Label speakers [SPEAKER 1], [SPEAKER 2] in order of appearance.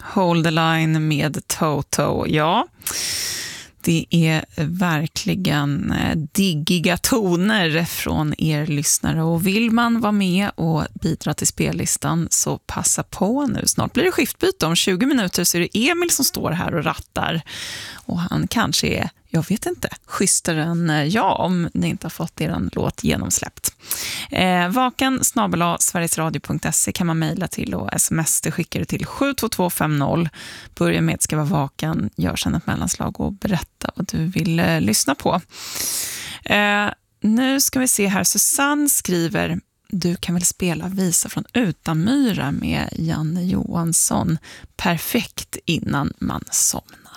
[SPEAKER 1] Hold the Line med Toto. Ja, det är verkligen diggiga toner från er lyssnare. Och vill man vara med och bidra till spellistan så passa på nu. Snart blir det skiftbyte. Om 20 minuter så är det Emil som står här och rattar. Och han kanske är, jag vet inte, schysstare än jag om ni inte har fått er låt genomsläppt. vaken@sverigesradio.se kan man mejla till och sms det skickar du till 72250. Börja med att skriva vaken, gör sedan ett mellanslag och berätta vad du vill lyssna på. Nu ska vi se här, Susanne skriver: du kan väl spela Visa från Utanmyra med Janne Johansson. Perfekt innan man somnar.